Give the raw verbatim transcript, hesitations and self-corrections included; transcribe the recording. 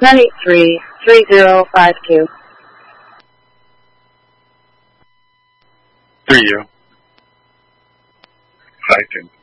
nine eight three, three zero five two. three zero. five two.